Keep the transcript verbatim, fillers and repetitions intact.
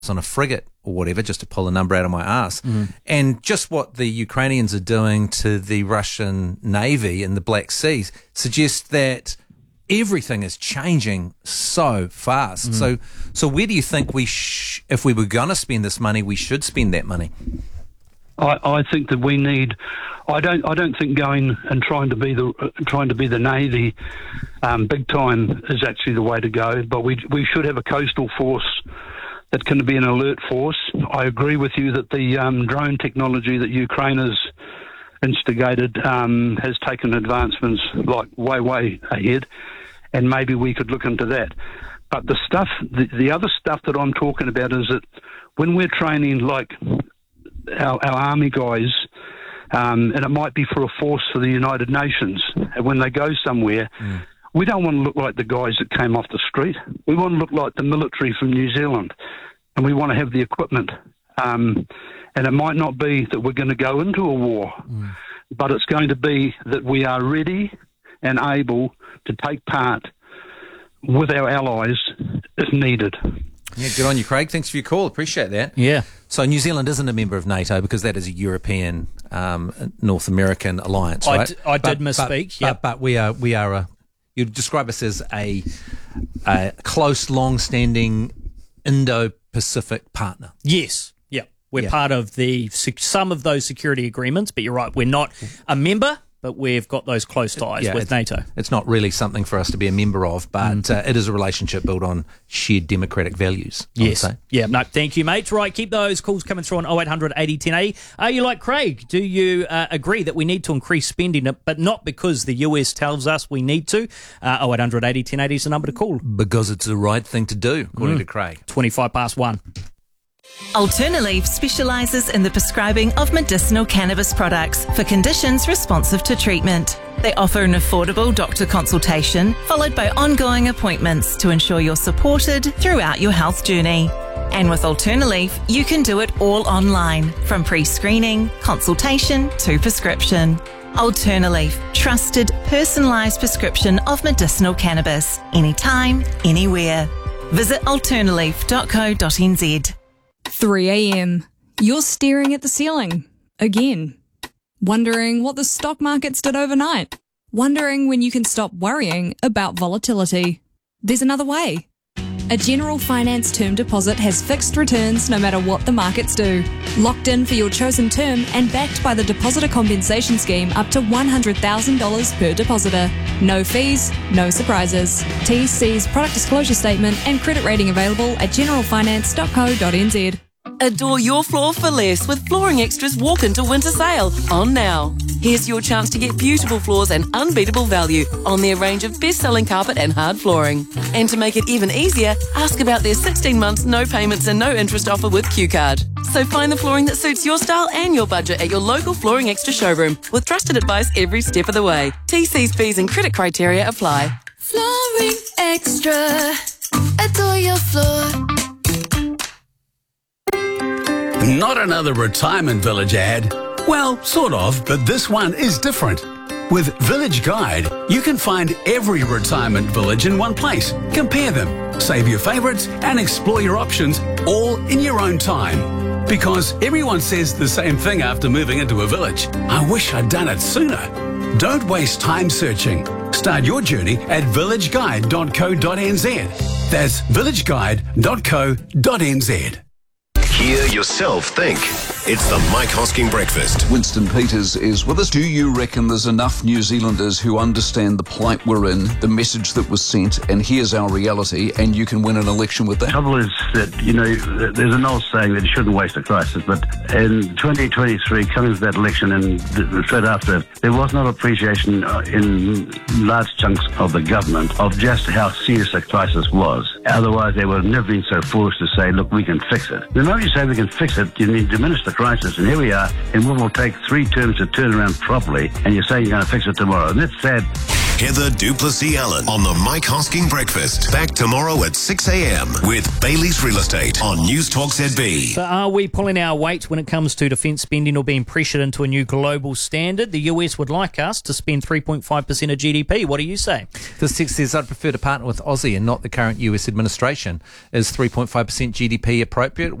on a frigate or whatever, just to pull a number out of my ass. Mm. And just what the Ukrainians are doing to the Russian Navy in the Black Seas suggests that everything is changing so fast. Mm. So, so where do you think we, sh- if we were going to spend this money, we should spend that money? I, I think that we need. I don't. I don't think going and trying to be the uh, trying to be the Navy, um, big time, is actually the way to go. But we we should have a coastal force that can be an alert force. I agree with you that the um, drone technology that Ukraine has instigated um, has taken advancements like way way ahead, and maybe we could look into that. But the stuff, the, the other stuff that I'm talking about is that when we're training like our, our army guys, um, and it might be for a force for the United Nations, and when they go somewhere, mm. we don't want to look like the guys that came off the street. We want to look like the military from New Zealand, and we want to have the equipment. Um, and it might not be that we're going to go into a war, mm. but it's going to be that we are ready and able to take part with our allies if needed. Yeah, good on you, Craig. Thanks for your call. Appreciate that. Yeah. So New Zealand isn't a member of NATO because that is a European, um, North American alliance, I right? d- I but, did misspeak. But, yep. but, but we are we are a. You'd describe us as a, a close, long-standing Indo-Pacific partner. Yes. Yeah. We're yeah. part of the some of those security agreements, but you're right. We're not a member, but we've got those close ties yeah, with it's, NATO. It's not really something for us to be a member of, but mm. uh, it is a relationship built on shared democratic values. Yes. Yeah. No, thank you, mate. Right, keep those calls coming through on oh eight hundred eighty ten eighty. Are you like Craig? Do you uh, agree that we need to increase spending, but not because the U S tells us we need to? Uh, oh eight hundred eighty ten eighty is the number to call. Because it's the right thing to do, according mm. to Craig. twenty-five past one. Alternaleaf specialises in the prescribing of medicinal cannabis products for conditions responsive to treatment. They offer an affordable doctor consultation followed by ongoing appointments to ensure you're supported throughout your health journey. And with Alternaleaf, you can do it all online, from pre-screening, consultation to prescription. Alternaleaf, trusted, personalised prescription of medicinal cannabis, anytime, anywhere. Visit alternaleaf dot co dot n z. three a.m. You're staring at the ceiling. Again. Wondering what the stock markets did overnight. Wondering when you can stop worrying about volatility. There's another way. A General Finance term deposit has fixed returns no matter what the markets do. Locked in for your chosen term and backed by the Depositor Compensation Scheme up to one hundred thousand dollars per depositor. No fees, no surprises. T C's product disclosure statement and credit rating available at general finance dot co dot n z. Adore your floor for less with Flooring Extra's Walk Into Winter Sale on now. Here's your chance to get beautiful floors and unbeatable value on their range of best-selling carpet and hard flooring. And to make it even easier, ask about their sixteen months no payments and no interest offer with Q Card. So find the flooring that suits your style and your budget at your local Flooring Extra showroom with trusted advice every step of the way. T C's fees and credit criteria apply. Flooring Extra. Adore your floor. Not another retirement village ad. Well, sort of, but this one is different. With Village Guide, you can find every retirement village in one place. Compare them, save your favourites, and explore your options all in your own time. Because everyone says the same thing after moving into a village. I wish I'd done it sooner. Don't waste time searching. Start your journey at village guide dot co dot n z. That's village guide dot co dot n z. Hear yourself think. It's the Mike Hosking Breakfast. Winston Peters is with us. Do you reckon there's enough New Zealanders who understand the plight we're in, the message that was sent, and here's our reality, and you can win an election with that? The trouble is that, you know, there's an old saying that you shouldn't waste a crisis, but in twenty twenty-three, coming to that election and straight after, there was not appreciation in large chunks of the government of just how serious the crisis was. Otherwise, they would have never been so foolish to say, look, we can fix it. The moment you say we can fix it, you mean diminish the crisis, and here we are in what will take three terms to turn around properly, and you're saying you're going to fix it tomorrow, and that's sad. Heather Duplessis Allen on the Mike Hosking Breakfast. Back tomorrow at six a.m. with Bailey's Real Estate on News Talk Z B. So are we pulling our weight when it comes to defence spending or being pressured into a new global standard? The U S would like us to spend three point five percent of G D P. What do you say? This text says, I'd prefer to partner with Aussie and not the current U S administration. Is three point five percent G D P appropriate?